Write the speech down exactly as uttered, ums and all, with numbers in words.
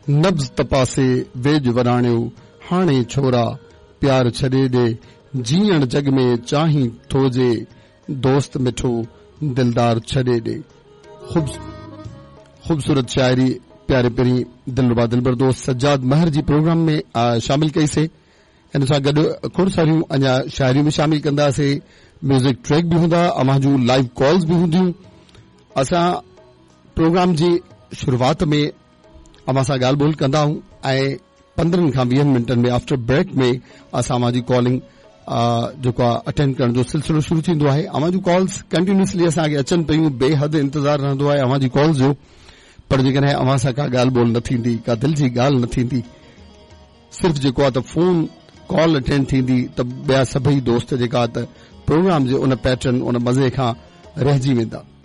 नब्ज़ तपासे वेज वराणियो हाणे छोरा प्यार छॾे ॾे जीअण जग में चाही थोजे दोस्त मिठो दिलदार छॾे ॾे। ख़ूबसूरत शायरी प्यारे पहिरीं दिलरुबा दिलबर दोस्त सज्जाद महर जी प्रोग्राम में शामिल कईसीं। इन सां गॾु खोड़ सारियूं अञा शायरियूं भी शामिल कंदासीं, म्यूज़िक ट्रैक भी हूंदा, अव्हां जूं लाइव कॉल्स भी हूंदियूं। असां प्रोग्राम जी शुरूआत में अव्हां सां ॻाल्हि ॿोल कंदा आहियूं ऐं पंद्रहनि खां वीहनि मिंटनि में आफ्टर ब्रेक में असां अव्हां जी कॉलिंग जेको आहे अटेंड करण जो सिलसिलो शुरू थींदो आहे। अव्हां जूं कॉल्स कंटिन्यूसली असांखे अचनि पियूं, बेहद इंतज़ार रहंदो आहे अव्हां जी कॉल्स जो। पर जेकॾहिं अव्हां सां का ॻाल्हि ॿोल न थींदी, का दिलि जी ॻाल्हि न थींदी, सिर्फ़ जेको आहे त फोन कॉल अटेंड थींदी, त ॿिया सभई दोस्त जेका त प्रोग्राम जे उन पैटर्न उन मज़े खां रहिजी वेंदा।